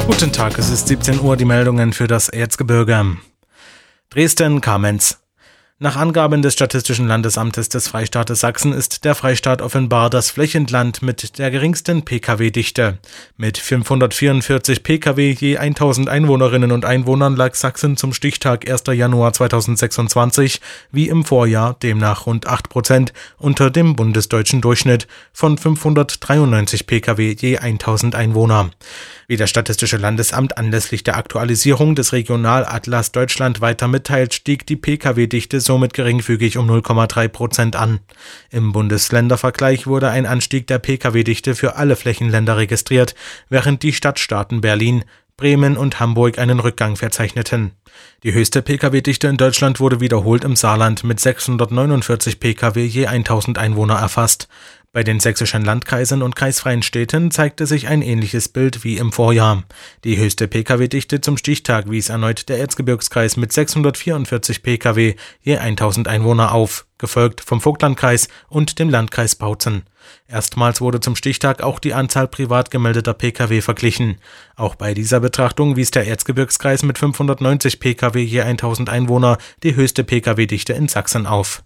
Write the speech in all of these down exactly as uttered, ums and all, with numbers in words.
Guten Tag, es ist siebzehn Uhr, die Meldungen für das Erzgebirge. Dresden-Kamenz. Nach Angaben des Statistischen Landesamtes des Freistaates Sachsen ist der Freistaat offenbar das Flächenland mit der geringsten Pkw-Dichte. Mit fünfhundertvierundvierzig Pkw je tausend Einwohnerinnen und Einwohnern lag Sachsen zum Stichtag erster Januar zweitausendsechsundzwanzig wie im Vorjahr demnach rund acht Prozent unter dem bundesdeutschen Durchschnitt von fünfhundertdreiundneunzig Pkw je tausend Einwohner. Wie das Statistische Landesamt anlässlich der Aktualisierung des Regionalatlas Deutschland weiter mitteilt, stieg die Pkw-Dichte somit geringfügig um null Komma drei Prozent an. Im Bundesländervergleich wurde ein Anstieg der Pkw-Dichte für alle Flächenländer registriert, während die Stadtstaaten Berlin, Bremen und Hamburg einen Rückgang verzeichneten. Die höchste Pkw-Dichte in Deutschland wurde wiederholt im Saarland mit sechshundertneunundvierzig Pkw je tausend Einwohner erfasst. Bei den sächsischen Landkreisen und kreisfreien Städten zeigte sich ein ähnliches Bild wie im Vorjahr. Die höchste Pkw-Dichte zum Stichtag wies erneut der Erzgebirgskreis mit sechshundertvierundvierzig Pkw je tausend Einwohner auf, gefolgt vom Vogtlandkreis und dem Landkreis Bautzen. Erstmals wurde zum Stichtag auch die Anzahl privat gemeldeter Pkw verglichen. Auch bei dieser Betrachtung wies der Erzgebirgskreis mit fünfhundertneunzig Pkw je tausend Einwohner die höchste Pkw-Dichte in Sachsen auf.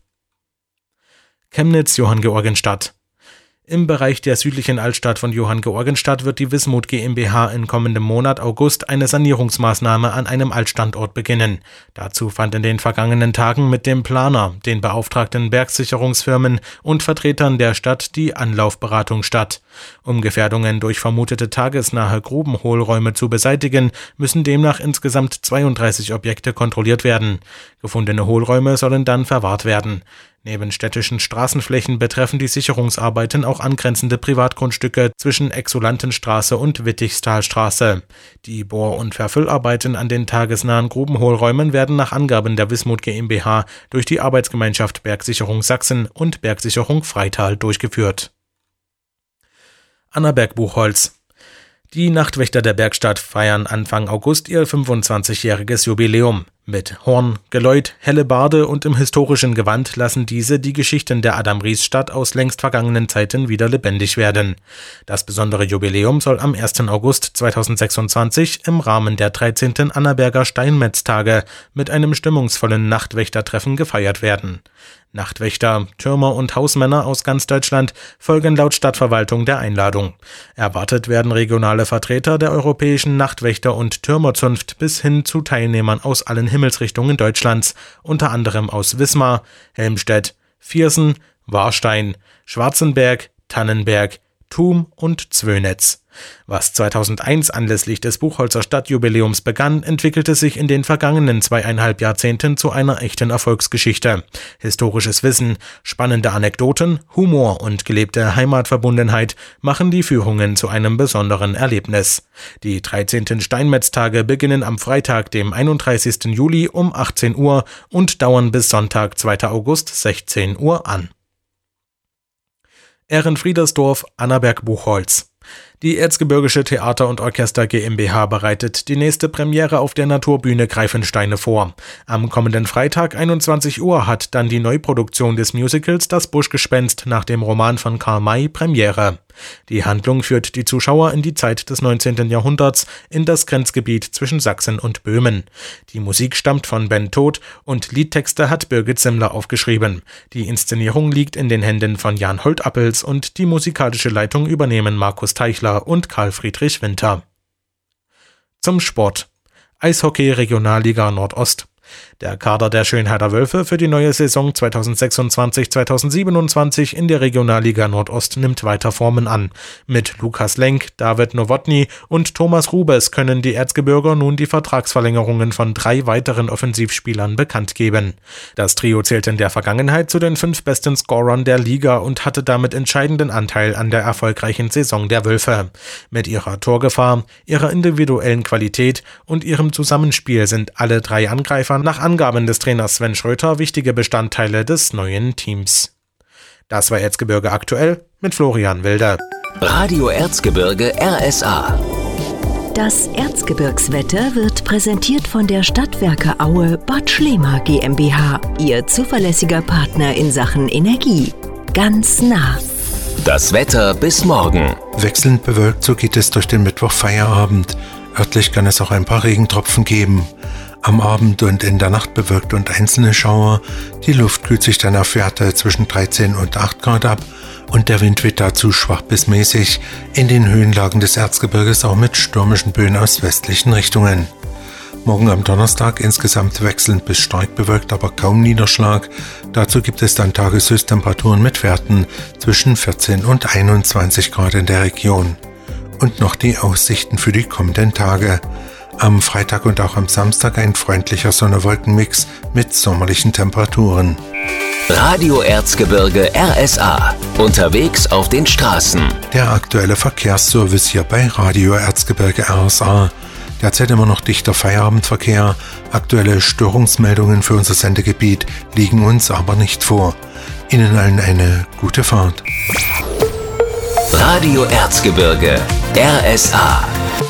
Chemnitz-Johanngeorgenstadt. Im Bereich der südlichen Altstadt von Johanngeorgenstadt wird die Wismut GmbH in kommendem Monat August eine Sanierungsmaßnahme an einem Altstandort beginnen. Dazu fand in den vergangenen Tagen mit dem Planer, den beauftragten Bergsicherungsfirmen und Vertretern der Stadt die Anlaufberatung statt. Um Gefährdungen durch vermutete tagesnahe Grubenhohlräume zu beseitigen, müssen demnach insgesamt zweiunddreißig Objekte kontrolliert werden. Gefundene Hohlräume sollen dann verwahrt werden. Neben städtischen Straßenflächen betreffen die Sicherungsarbeiten auch angrenzende Privatgrundstücke zwischen Exulantenstraße und Wittichstalstraße. Die Bohr- und Verfüllarbeiten an den tagesnahen Grubenhohlräumen werden nach Angaben der Wismut GmbH durch die Arbeitsgemeinschaft Bergsicherung Sachsen und Bergsicherung Freital durchgeführt. Annaberg-Buchholz. Die Nachtwächter der Bergstadt feiern Anfang August ihr fünfundzwanzigjähriges Jubiläum. Mit Horn, Geläut, Hellebarde und im historischen Gewand lassen diese die Geschichten der Adam-Ries-Stadt aus längst vergangenen Zeiten wieder lebendig werden. Das besondere Jubiläum soll am ersten August zweitausendsechsundzwanzig im Rahmen der dreizehnten Annaberger Steinmetztage mit einem stimmungsvollen Nachtwächtertreffen gefeiert werden. Nachtwächter, Türmer und Hausmänner aus ganz Deutschland folgen laut Stadtverwaltung der Einladung. Erwartet werden regionale Vertreter der europäischen Nachtwächter- und Türmerzunft bis hin zu Teilnehmern aus allen Himmelsrichtungen Deutschlands, unter anderem aus Wismar, Helmstedt, Viersen, Warstein, Schwarzenberg, Tannenberg, Thum und Zwönitz. Was zweitausendeins anlässlich des Buchholzer Stadtjubiläums begann, entwickelte sich in den vergangenen zweieinhalb Jahrzehnten zu einer echten Erfolgsgeschichte. Historisches Wissen, spannende Anekdoten, Humor und gelebte Heimatverbundenheit machen die Führungen zu einem besonderen Erlebnis. Die dreizehnten Steinmetztage beginnen am Freitag, dem einunddreißigsten Juli um achtzehn Uhr und dauern bis Sonntag, zweiten August, sechzehn Uhr an. Ehrenfriedersdorf, Annaberg-Buchholz. Die Erzgebirgische Theater- und Orchester GmbH bereitet die nächste Premiere auf der Naturbühne Greifensteine vor. Am kommenden Freitag einundzwanzig Uhr hat dann die Neuproduktion des Musicals Das Buschgespenst nach dem Roman von Karl May Premiere. Die Handlung führt die Zuschauer in die Zeit des neunzehnten Jahrhunderts in das Grenzgebiet zwischen Sachsen und Böhmen. Die Musik stammt von Ben Todt und Liedtexte hat Birgit Simmler aufgeschrieben. Die Inszenierung liegt in den Händen von Jan Holtappels und die musikalische Leitung übernehmen Markus Teichler und Karl Friedrich Winter. Zum Sport. Eishockey Regionalliga Nordost. Der Kader der Schönheider Wölfe für die neue Saison zweitausendsechsundzwanzig zweitausendsiebenundzwanzig in der Regionalliga Nordost nimmt weiter Formen an. Mit Lukas Lenk, David Nowotny und Thomas Rubes können die Erzgebirger nun die Vertragsverlängerungen von drei weiteren Offensivspielern bekannt geben. Das Trio zählt in der Vergangenheit zu den fünf besten Scorern der Liga und hatte damit entscheidenden Anteil an der erfolgreichen Saison der Wölfe. Mit ihrer Torgefahr, ihrer individuellen Qualität und ihrem Zusammenspiel sind alle drei Angreifer nach Angaben des Trainers Sven Schröter wichtige Bestandteile des neuen Teams. Das war Erzgebirge aktuell mit Florian Wilde. Radio Erzgebirge R S A. Das Erzgebirgswetter wird präsentiert von der Stadtwerke Aue Bad Schlema GmbH, Ihr zuverlässiger Partner in Sachen Energie. Ganz nah. Das Wetter bis morgen. Wechselnd bewölkt, so geht es durch den Mittwochfeierabend. Örtlich kann es auch ein paar Regentropfen geben. Am Abend und in der Nacht bewölkt und einzelne Schauer. Die Luft kühlt sich dann auf Werte zwischen dreizehn und acht Grad ab und der Wind weht dazu schwach bis mäßig, in den Höhenlagen des Erzgebirges auch mit stürmischen Böen aus westlichen Richtungen. Morgen am Donnerstag insgesamt wechselnd bis stark bewölkt, aber kaum Niederschlag. Dazu gibt es dann Tageshöchsttemperaturen mit Werten zwischen vierzehn und einundzwanzig Grad in der Region. Und noch die Aussichten für die kommenden Tage. Am Freitag und auch am Samstag ein freundlicher Sonne-Wolken-Mix mit sommerlichen Temperaturen. Radio Erzgebirge R S A. Unterwegs auf den Straßen. Der aktuelle Verkehrsservice hier bei Radio Erzgebirge R S A. Derzeit immer noch dichter Feierabendverkehr. Aktuelle Störungsmeldungen für unser Sendegebiet liegen uns aber nicht vor. Ihnen allen eine gute Fahrt. Radio Erzgebirge R S A.